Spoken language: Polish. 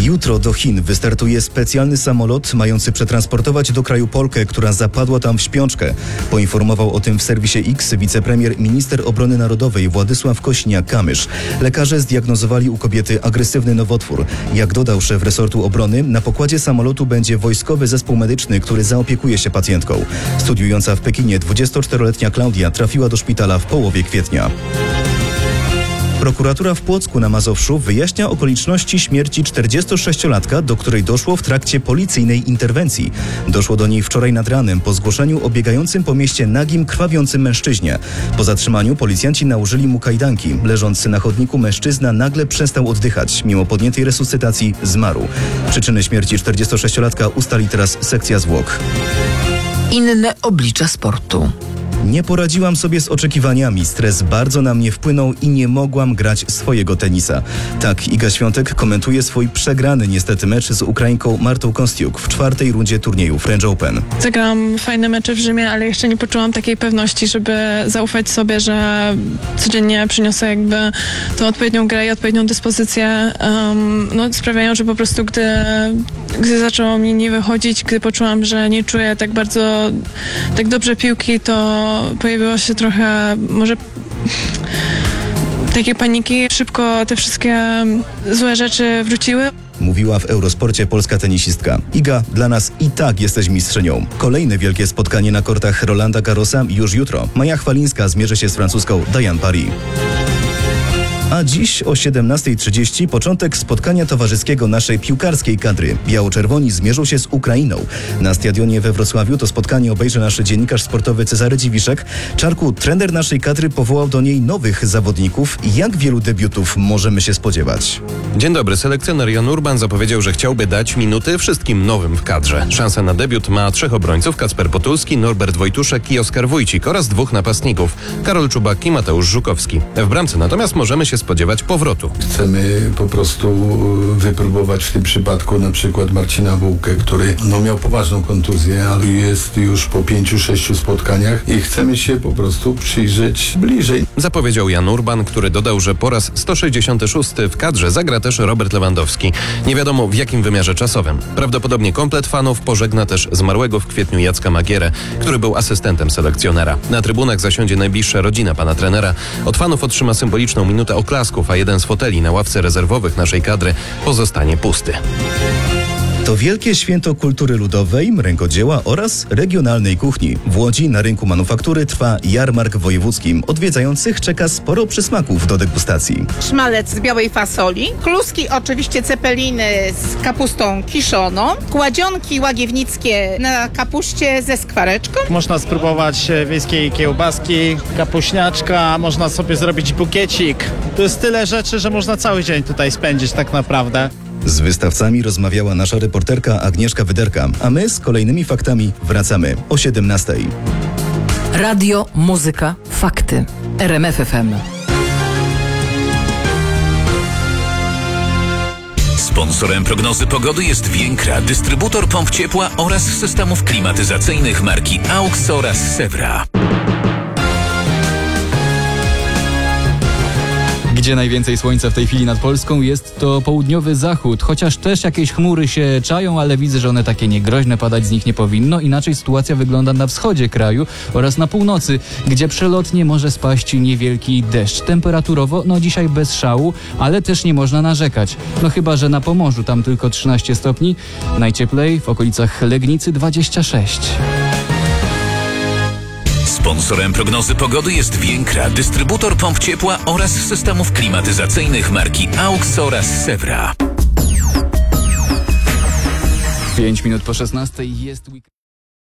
Jutro do Chin wystartuje specjalny samolot mający przetransportować do kraju Polkę, która zapadła tam w śpiączkę. Poinformował o tym w serwisie X wicepremier, minister obrony narodowej Władysław Kosiniak-Kamysz. Lekarze zdiagnozowali u kobiety agresywny nowotwór. Jak dodał szef resortu obrony, na pokładzie samolotu będzie wojskowy zespół medyczny, który zaopiekuje się pacjentką. Studiująca w Pekinie 24-letnia Klaudia trafiła do szpitala w połowie kwietnia. Prokuratura w Płocku na Mazowszu wyjaśnia okoliczności śmierci 46-latka, do której doszło w trakcie policyjnej interwencji. Doszło do niej wczoraj nad ranem po zgłoszeniu o biegającym po mieście nagim, krwawiącym mężczyźnie. Po zatrzymaniu policjanci nałożyli mu kajdanki. Leżący na chodniku mężczyzna nagle przestał oddychać. Mimo podjętej resuscytacji zmarł. Przyczyny śmierci 46-latka ustali teraz sekcja zwłok. Inne oblicza sportu. Nie poradziłam sobie z oczekiwaniami. Stres bardzo na mnie wpłynął i nie mogłam grać swojego tenisa. Tak Iga Świątek komentuje swój przegrany niestety mecz z Ukrainką Martą Kostiuk w 4. rundzie turnieju French Open. Zagrałam fajne mecze w Rzymie, ale jeszcze nie poczułam takiej pewności, żeby zaufać sobie, że codziennie przyniosę jakby tą odpowiednią grę i odpowiednią dyspozycję. Sprawiają, że po prostu gdy zaczęło mi nie wychodzić, gdy poczułam, że nie czuję tak dobrze piłki, to pojawiło się trochę może takiej paniki. Szybko te wszystkie złe rzeczy wróciły. Mówiła w Eurosporcie polska tenisistka. Iga, dla nas i tak jesteś mistrzynią. Kolejne wielkie spotkanie na kortach Rolanda Garrosa już jutro. Maja Chwalińska zmierzy się z francuską Diane Paris. A dziś o 17:30 początek spotkania towarzyskiego naszej piłkarskiej kadry. Biało-czerwoni zmierzą się z Ukrainą. Na stadionie we Wrocławiu to spotkanie obejrzy nasz dziennikarz sportowy Cezary Dziwiszek. Czarku, trener naszej kadry powołał do niej nowych zawodników. Jak wielu debiutów możemy się spodziewać? Dzień dobry. Selekcjoner Jan Urban zapowiedział, że chciałby dać minuty wszystkim nowym w kadrze. Szansę na debiut ma 3 obrońców: Kacper Potulski, Norbert Wojtuszek i Oskar Wójcik oraz 2 napastników: Karol Czubak i Mateusz Żukowski. W bramce natomiast możemy się spodziewać powrotu. Chcemy po prostu wypróbować w tym przypadku na przykład Marcina Bułkę, który miał poważną kontuzję, ale jest już po 5-6 spotkaniach i chcemy się po prostu przyjrzeć bliżej. Zapowiedział Jan Urban, który dodał, że po raz 166 w kadrze zagra też Robert Lewandowski. Nie wiadomo w jakim wymiarze czasowym. Prawdopodobnie komplet fanów pożegna też zmarłego w kwietniu Jacka Magierę, który był asystentem selekcjonera. Na trybunach zasiądzie najbliższa rodzina pana trenera. Od fanów otrzyma symboliczną minutę oklasków, a jeden z foteli na ławce rezerwowych naszej kadry pozostanie pusty. To wielkie święto kultury ludowej, rękodzieła oraz regionalnej kuchni. W Łodzi na rynku manufaktury trwa jarmark wojewódzki. Odwiedzających czeka sporo przysmaków do degustacji. Szmalec z białej fasoli, kluski oczywiście cepeliny z kapustą kiszoną, kładzionki łagiewnickie na kapuście ze skwareczką. Można spróbować wiejskiej kiełbaski, kapuśniaczka, można sobie zrobić bukiecik. To jest tyle rzeczy, że można cały dzień tutaj spędzić tak naprawdę. Z wystawcami rozmawiała nasza reporterka Agnieszka Wyderka, a my z kolejnymi faktami wracamy o 17:00. Radio, muzyka, fakty. RMF FM. Sponsorem prognozy pogody jest Więkra, dystrybutor pomp ciepła oraz systemów klimatyzacyjnych marki AUX oraz Sewra. Gdzie najwięcej słońca w tej chwili nad Polską jest to południowy zachód, chociaż też jakieś chmury się czają, ale widzę, że one takie niegroźne, padać z nich nie powinno. Inaczej sytuacja wygląda na wschodzie kraju oraz na północy, gdzie przelotnie może spaść niewielki deszcz. Temperaturowo, dzisiaj bez szału, ale też nie można narzekać. Chyba że na Pomorzu, tam tylko 13 stopni, najcieplej w okolicach Legnicy 26. Sponsorem prognozy pogody jest Więkra, dystrybutor pomp ciepła oraz systemów klimatyzacyjnych marki AUX oraz Sewra. 5 minut po 16 jest weekend.